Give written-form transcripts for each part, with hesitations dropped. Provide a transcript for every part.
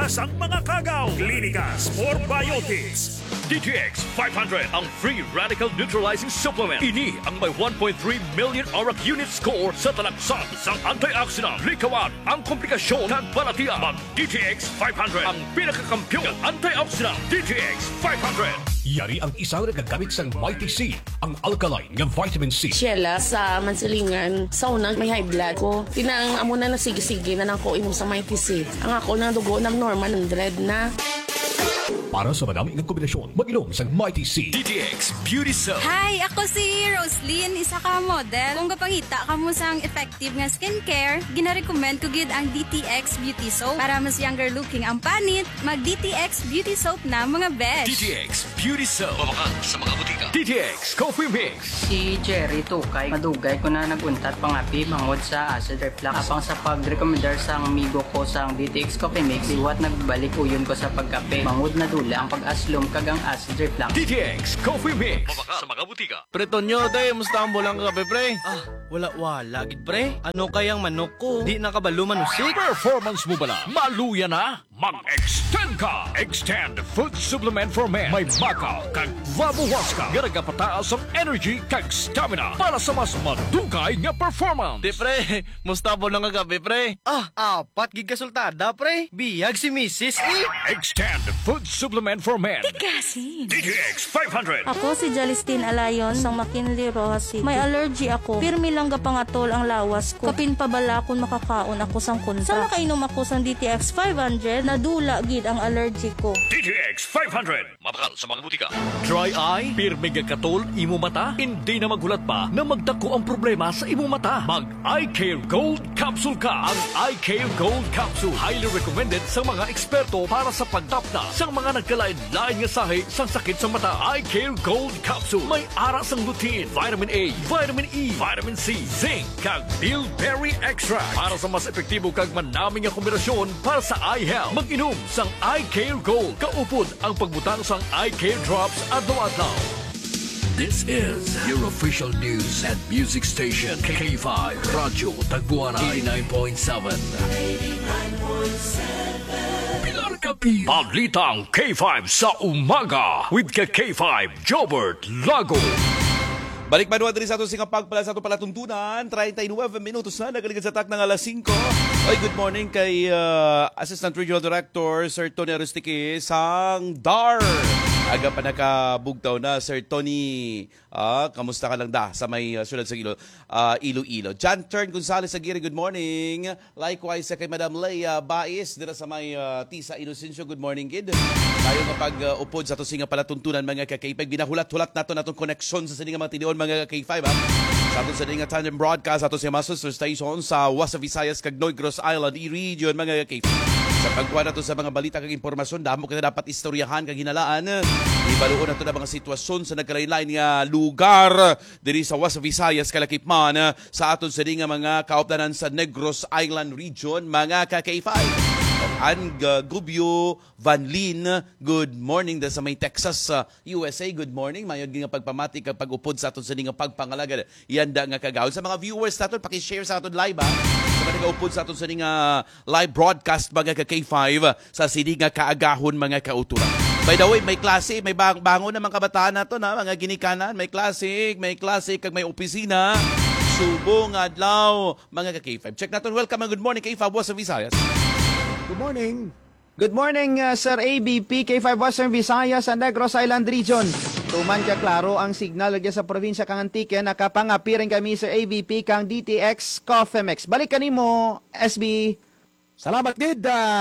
Lakas ang mga kagaw. Clinicas for Biotics. DTX 500 ang free radical neutralizing supplement. Ini ang may 1.3 million ORAC unit score sa talaksan sang antioxidant. Likawan ang komplikasyon ng balatian. Mag DTX 500 ang pinakakampyon ng antioxidant. DTX 500. Yari ang isang nagagamit sa Mighty C, ang alkaline ng vitamin C. Sheila, sa Mansilingan, sauna, may high blood ko. Tinang amo na sige-sige na nako inom sa Mighty C. Ang ako ng dugo ng normal 100 na. Para sa madami ng kombinasyon, mag-inom sa Mighty C. DTX Beauty Soap. Hi, ako si Roslyn, isa ka model. Kung kapangita ka mo sang effective nga skincare, gina-recommend ko gid ang DTX Beauty Soap. Para mas younger looking ang panit, mag DTX Beauty Soap na mga besh. DTX Beauty Soap. Mabakan sa mga butika. DTX Coffee Mix. Si Jerry Tukay, madugay ko na naguntat pangapi bangod sa acid reflux. Apang sa pag-recommendar sa amigo ko sa DTX Coffee Mix, liwat nagbalik uyon ko sa pagkape. Bangod na dula ang pag-aslom kagang acid reflux. DTX Coffee Mix. Mabakan sa mga butika. Pretonyo, day, musta ang bulang kape, pre? Wala, gid, pre. Ano kayang manok ko? Di nakabalo manusik? Performance mo bala? Maluya na? Mag-extend ka! Extend Food Supplement for Men. May baka kag vabuwas ka. Nga nagapataas ang energy kag stamina para sa mas madugay nga performance. Di, pre. Musta ang bulang kape, pre? Apat gig kasultada, pre. Biyag si Mrs. E. Extend Food Supplement for Men. Kasi. DTX 500. Ako si Jalistin Alayon sang McKinley Rojas City. May allergy ako. Pirmi lang gapangatol ang lawas ko. Kapin pabala kung makakaon ako sang kunta. Sa makainom ako sang DTX 500 na dula gid ang allergy ko. DTX 500. Mabakal sa mga butika. Dry eye, pirmi katol, imo mata, hindi na magulat pa na magdako ang problema sa imo mata. Mag Eye Care Gold Capsule ka. Ang Eye Care Gold Capsule highly recommended sa mga eksperto para sa pagtapna sa mga nagkalain-lain nga sahi sang sakit sa mata. Eye Care Gold Capsule may ara sang lutein, vitamin A, vitamin E, vitamin C, zinc, kag bilberry extract para sa mas epektibo kag manaming nga kombinasyon para sa eye health. Mag-inom sang Eye Care Gold. Kaupod ang pagbutang sang Eye Care Drops adlaw-adlaw. This is your official news and music station, K5, Radyo Tagbuana 89.7. Pilar Kapi. Balitang K5 sa umaga with K5 Jobert Lago. Balik manuwa din sa ato pagpala sa ato palatuntunan. 39 minutos na nagaligad sa tak ng alas 5. Oy, good morning kay Assistant Regional Director Sir Tony Aristique sang DAR. Aga pa nakabugtaw na Sir Tony. Kamusta ka lang da sa may sulad sa Iloilo. John Tern Gonzales Aguirre, good morning. Likewise kay Madam Leia Baez dira sa may Tisa Inocencio, good morning kid. Tayo nga pag-upod sa ato singa palatuntunan mga kakaypag. Binahulat-hulat nato natong koneksyon sa sininga mga tinion mga K5 ha. Sa ato sa nga tandem broadcast ato sa mga sister station sa Wasa Visayas kag Negros Island region mga K5. Sa pagkuha nato sa mga balita kag impormasyon, damo kita dapat istoryahan kag hinalaan. Ibaluon nato na mga sitwasyon sa nagkalain-lain nga lugar diri sa Wasa Visayas kalakipman sa aton sa nga mga kaupdanan sa Negros Island region mga ka-K5. Ang Gubyo Van Lin, good morning da sa may Texas, USA, good morning. Mayod nga pagpamati kag pag-upod sa aton sa nga pagpangalaga. Yanda nga kagawad sa mga viewers naton, paki-share sa aton live ha. Sa mga nag-upod sa aton sa nga live broadcast mga ka-K5 sa sini nga kaagahon mga kauturan. By the way, may klase, may bangon na mga kabataan nato na mga ginikanan, may klase kag may opisina. Subong adlaw mga ka-K5. Check naton. Welcome and good morning K5 Wasa Visayas. Good morning. Good morning, Sir ABP, K5 Western Visayas and Negros Island Region. Tuman ka klaro ang signal sa probinsya kang Antique, nakapangapiring kami Sir ABP kang DTX Coffemex. Balik kanimo, SB. Salamat gid,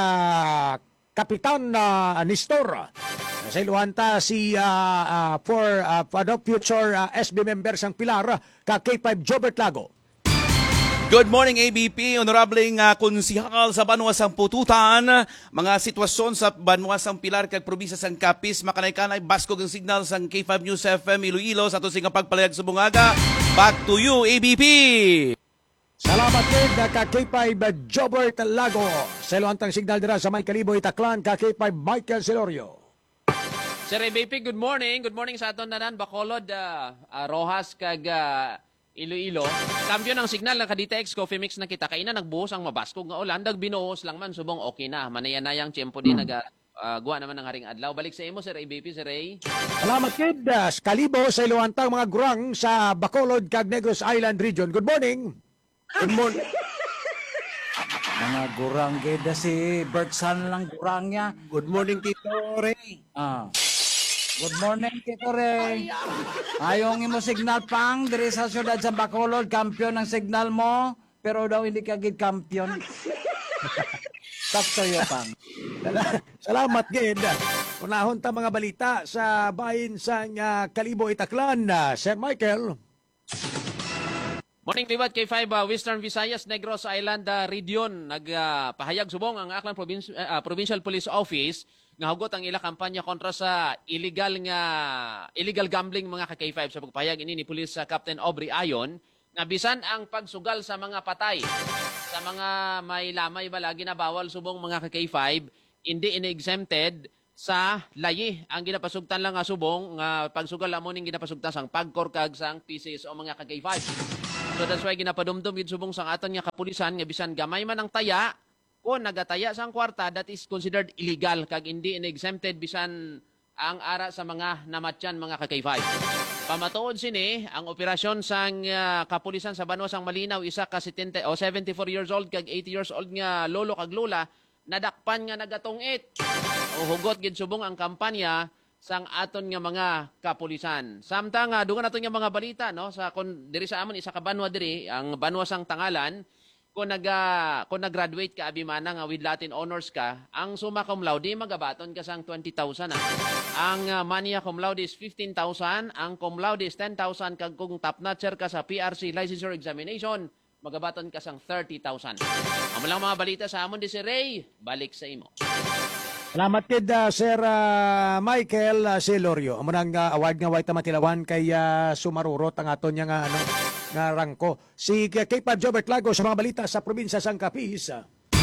Kapitan Nestor. Sa iluhanta si for future SB members ang Pilar ka K5 Jobert Lago. Good morning ABP, honorableng konsihal sa Banwasang Pututan. Mga sitwasyon sa Banwasang Pilar kag probinsya sang Capiz, makanay-kanay baskog ang signal sang K5 News FM Iloilo sa ato sing pagpalayag sa bungaga. Back to you ABP. Salamat din ka K5 Jobert Lago. Sa iluhantang signal dira sa may Kalibo Itaklan ka K5 Michael Celorio. Sir ABP, good morning. Good morning sa aton nanan Bacolod, Rojas kag Iloilo. Kampiyon ang signal ng Kaditex Coffee Mix na kita kaina nagbuhos ang mabaskog nga ulan dag binuhos lang man subong okay na manayanayang tiyempo din guwa naman ng haring adlaw. Balik sa imo Sir ABP, Sir Ray. Salamat kid. Kalibo sa iluwantang mga gurang sa Bacolod kag Negros Island region. Good morning. Good morning. Mga gurang kid si Bertsan lang gurang niya. Good morning, Tito Ray. Good morning, Tito Ray. Ayong imo signal pang diri sa syudad sa Bacolod, kampiyon ang signal mo, pero daw hindi ka gid kampiyon. Sakto yo pang. Salamat gid. Unahon ta mga balita sa bahin sa Kalibo Itaklan. Sir Michael. Morning liwat kay 5 Western Visayas Negros Island region nagpahayag subong ang Aklan Provincial Police Office nga hugot ang ila kampanya kontra sa illegal gambling mga ka-K5 sa pagpahayag ini ni Police Captain Aubrey Ayon nga bisan ang pagsugal sa mga patay sa mga may lamay balagi na bawal subong mga ka-K5 hindi in-exempted sa layi ang ginapasugtan lang nga subong nga pagsugal amo ning ginapasugtan sang pagkorkag sang pieces o mga ka-K5. So that's why ginapadumdum gid subong sang aton nga kapulisan nga bisan gamay man ang taya kung nagataya sang kwarta, that is considered illegal kag hindi in-exempted bisan ang ara sa mga namatyan mga ka-K5. Pamatuod sini ang operasyon sang kapulisan sa Banwa sang Malinaw isa ka 74 years old kag 80 years old nga lolo kag lola nadakpan nga nagatong-it. O hugot gid subong ang kampanya sang aton nga mga kapulisan. Samtang dungan naton nga mga balita no sa diri sa amon isa ka banwa diri ang Banwa sang Tangalan kung nag-graduate ka abimana nga with Latin honors ka, ang summa cum laude magabaton ka sang 20,000 Ang magna cum laude is 15,000, ang cum laude is 10,000 kag kung top notcher ka sa PRC licensure examination, magabaton ka sang 30,000. Amo lang mga balita sa amon di si Ray, balik sa imo. Salamat kid Sir Michael Celorio. Amo nang award nga way tamatilawan kay sumarurot ang aton nga nga rangko. Si K5 Jobert Lago sa mga balita sa probinsya sang Capiz.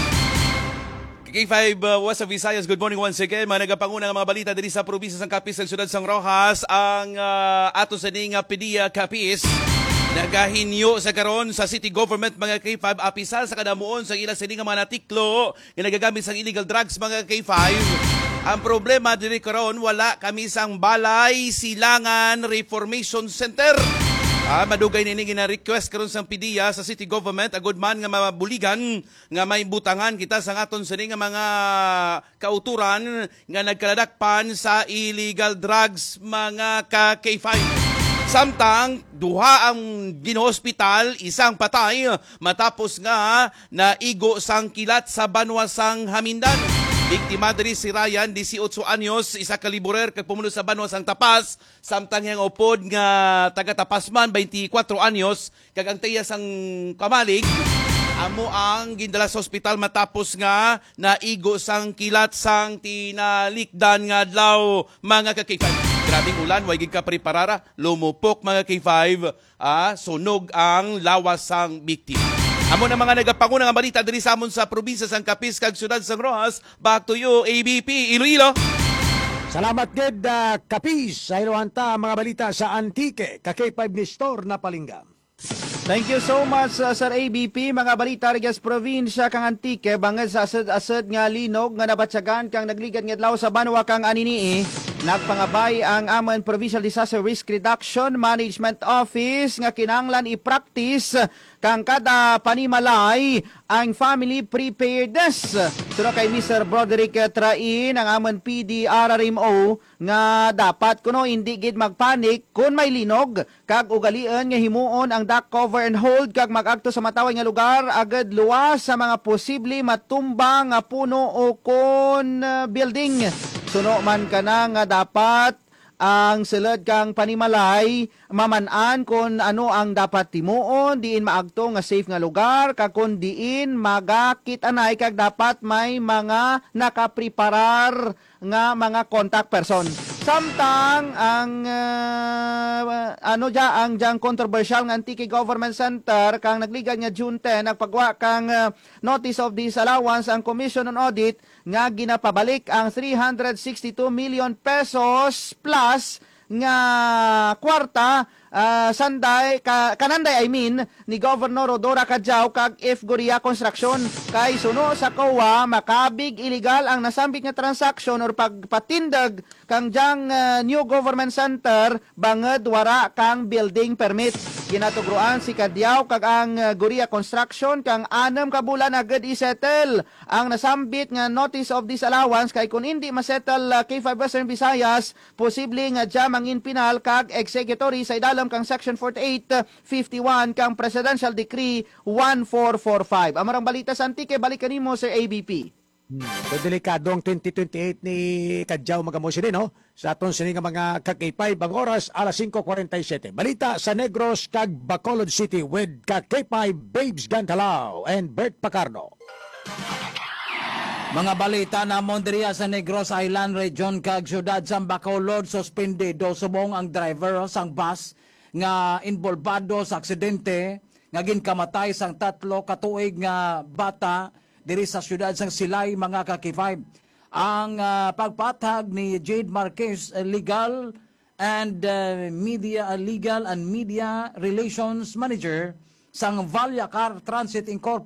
K5 West Visayas, good morning once again. Mga nagapanguna ng mga balita diri sa probinsya sang Capiz sa syudad sang Rojas. Ang ato sa ning Pedia Capiz nagahinyo sa karon sa city government mga K5 apisal sa kadamuon sa ila sining mga natiklo nga nagagamit sang illegal drugs mga K5. Ang problema diri karon wala kami sang balay silangan reformation center. Madugay nini gina-request karon sang PDEA sa city government agud man nga mabuligan nga may butangan kita sa aton sini nga mga kauturan nga nagkaladakpan sa illegal drugs mga ka-K5. Samtang duha ang ginohospital, isang patay matapos nga naigo sang kilat sa Banwa sang Hamindan. Biktima diri si Ryan, 18 anyos, isa ka liburer kag pumulo sa Banwa sang Tapas, samtang yang upod nga taga Tapasman, 24 anyos, kag ang tiya sang Kamalig, amo ang gindala sa ospital matapos nga naigo sang kilat sang tinalikdan nga adlaw mga ka-K5. Grabing ulan, way gid ka preparara, lumupok mga K5, sunog ang lawas sang biktima. Amo na mga nagapanguna nga balita diri sa amon sa probinsya sang Capiz kag syudad sang Rojas. Back to you, ABP Iloilo. Salamat gid Capiz sa iluwanta mga balita sa Antique ka-K5 Nestor na Palingga. Thank you so much, Sir ABP. Mga balita Rigas Provincia kang Antique, bangad sa asad nga linog nga nabatsagan kang nagligad nga adlaw sa Banwa kang Aninii. Nagpangabay ang amon Provincial Disaster Risk Reduction Management Office nga kinahanglan i-practice kang kada panimalay ang family preparedness. Sino kay Mr. Broderick Train ang amon PDRRMO nga dapat kuno hindi gid magpanik kung may linog kag ugalian nga himuon ang duct cover and hold kag mag-akto sa matawag nga lugar agad luwas sa mga posible matumbang nga puno o kon building. Suno man ka na nga dapat ang sulod kang panimalay maman-an kung ano ang dapat timuon, diin maagto nga safe nga lugar, kag kung diin magakit anay kag dapat may mga nakapreparar nga mga contact person. Samtang ang ang jang controversial nga Antique Government Center kang nagligad nga June 10 nagpagwa kang notice of disallowance ang Commission on Audit nga ginapabalik ang 362 million pesos plus nga kwarta sanday kananday ni Governor Rodora Cadiao kag F Goria Construction kay suno sa COA makabig illegal ang nasambit nga transaction or pagpatindag kang jang new government center banged wara kang building permit. Ginatugruan si Cadiao kag ang Goria Construction kang 6 ka bulan agad isettle ang nasambit nga notice of disallowance kay kung hindi masettle K5 Western Visayas posible nga jam ang inpinal kag executory sa idalam kang Section 4851 kang Presidential Decree 1445. Amarang balita sa antike, balik kanimo sa ABP. Delikado ang 2028 ni Cadiao Magamosi din, no? Sa aton sini nga mga kak-K5, ang oras, alas 5:47. Balita sa Negros kag Bacolod City with kak-K5 Babes Gantalao and Bert Pacardo. Mga balita namon diriya sa Negros Island Region kag syudad sa Bacolod, suspendido subong ang driver sang bus nga involvado sa aksidente nga ginkamatay sang 3 katuig nga bata diri sa syudad sang Silay, mga kak-K5. Ang pagpatag ni Jade Marquez, legal and media relations manager sang Valya Car Transit Incorporated